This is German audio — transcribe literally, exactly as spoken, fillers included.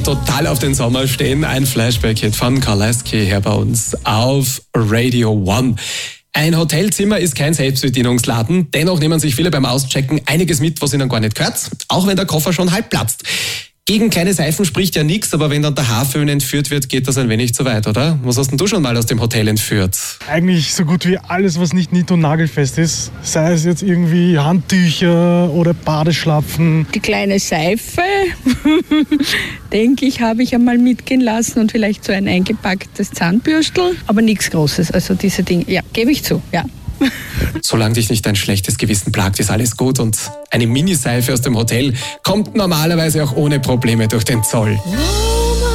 Total auf den Sommer stehen. Ein Flashback-Hit von Karleski hier bei uns auf Radio One. Ein Hotelzimmer ist kein Selbstbedienungsladen. Dennoch nehmen sich viele beim Auschecken einiges mit, was ihnen gar nicht gehört. Auch wenn der Koffer schon halb platzt. Gegen kleine Seifen spricht ja nichts, aber wenn dann der Haarföhn entführt wird, geht das ein wenig zu weit, oder? Was hast denn du schon mal aus dem Hotel entführt? Eigentlich so gut wie alles, was nicht nied- und nagelfest ist. Sei es jetzt irgendwie Handtücher oder Badeschlapfen. Die kleine Seife, denke ich, habe ich einmal mitgehen lassen und vielleicht so ein eingepacktes Zahnbürstel. Aber nichts Großes, also diese Dinge, ja, gebe ich zu, ja. Solange dich nicht ein schlechtes Gewissen plagt, ist alles gut. Und eine Miniseife aus dem Hotel kommt normalerweise auch ohne Probleme durch den Zoll.